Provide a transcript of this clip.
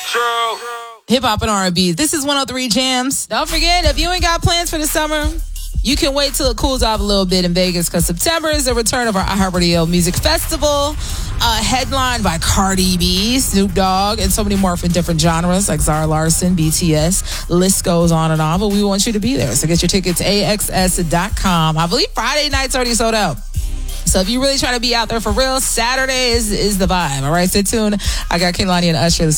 True. Hip hop and R&B. This is 103 Jams. Don't forget, if you ain't got plans for the summer, you can wait till it cools off a little bit in Vegas, because September is the return of our iHeartRadio Music Festival, headlined by Cardi B, Snoop Dogg, and so many more from different genres like Zara Larsson, BTS. List goes on and on, but we want you to be there. So get your tickets, AXS.com. I believe Friday night's already sold out. So if you really try to be out there for real, Saturday is the vibe. All right, stay tuned. I got Kehlani and Usher.